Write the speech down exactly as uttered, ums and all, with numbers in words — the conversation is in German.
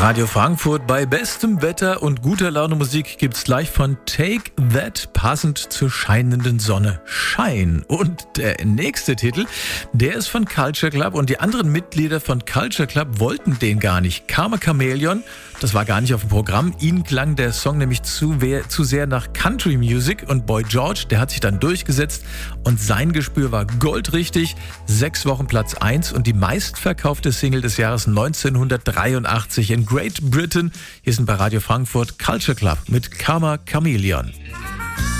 Radio Frankfurt bei bestem Wetter und guter Laune Musik gibt's gleich von Take That, passend zur scheinenden Sonne. Shine. Und der nächste Titel, der ist von Culture Club und die anderen Mitglieder von Culture Club wollten den gar nicht. Karma Chameleon, das war gar nicht auf dem Programm. Ihnen klang der Song nämlich zu, zu sehr nach Country Music und Boy George, der hat sich dann durchgesetzt und sein Gespür war goldrichtig. Sechs Wochen Platz eins und die meistverkaufte Single des Jahres neunzehnhundertdreiundachtzig in Great Britain. Hier sind bei Radio Frankfurt Culture Club mit Karma Chameleon.